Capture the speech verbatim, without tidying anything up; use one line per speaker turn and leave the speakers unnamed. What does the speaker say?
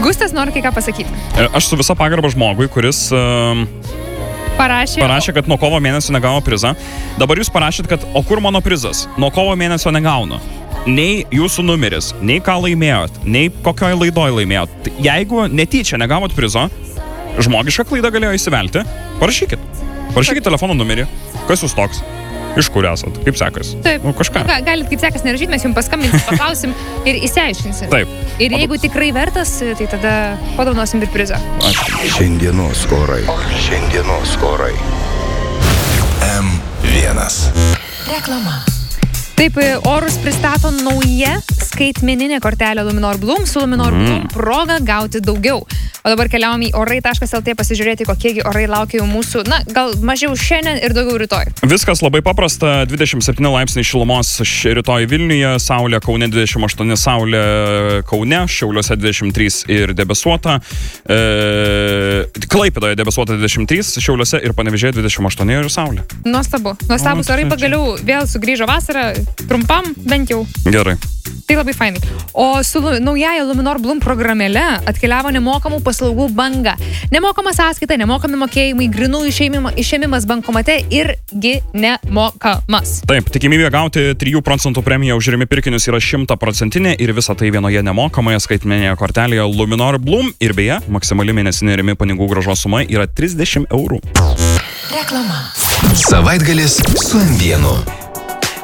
Gustas nori kai ką pasakyti.
Aš su visa pagarba žmogui, kuris uh,
parašė,
parašė, kad nuo kovo mėnesio negavo prizą. Dabar jūs parašėt, kad o kur mano prizas? Nuo kovo mėnesio negaunu. Nei jūsų numeris, nei ką laimėjot, nei kokioj laidoj laimėjot. Jeigu netyčia negavot prizo, žmogiška klaida galėjo įsivelti, parašykit. Parašykit telefono numerį. Kas jūs toks? Iš kur esat? Kaip sekas?
Taip.
Nu, kažką.
Ga, galit kaip sekas nerašyti, mes jums paskambinsim, paklausim ir įsiaiškinsim.
Taip.
Ir jeigu tikrai vertas, tai tada padovanosim ir prizą.
Ačiū.
Šiandienos orai. Šiandienos orai. M vienas.
Reklama.
Taip, orus pristato nauja skaitmeninė kortelė Luminor Bloom su Luminor mm. Bloom proga gauti daugiau. O dabar keliavom į orai taškas el tė pasižiūrėti, kokiegi orai laukia jau mūsų, na, gal mažiau šiandien ir daugiau rytoj.
Viskas labai paprasta, dvidešimt septyni laipsniai šilumos rytoj Vilniuje, Saulė Kaune dvidešimt aštuoni, Saulė Kaune, Šiauliuose dvidešimt trys ir debesuota, e, Klaipėdoje debesuota dvidešimt trys, Šiauliuose ir Panevėžyje dvidešimt aštuoni ir Saulė.
Nuostabu, nuostabus orai pagaliau vėl sugrįžo vasarą, trumpam bent jau.
Gerai.
Tai labai fainai. O su naujaja Luminor Bloom programėle atkeliavo nemokamų paslaugų banga. Nemokama sąskaita, nemokami mokėjimai, grynų išėmimas bankomate irgi nemokamas.
Taip, tikimybė gauti trijų procentų premiją už rimi pirkinius yra šimtaprocentinė ir visa tai vienoje nemokamoje skaitmeninėje kortelėje Luminor Bloom. Ir beje, maksimali mėnesinė rimi pinigų grąžos suma yra trisdešimt eurų.
Reklama.
Savaitgalis su M vienu.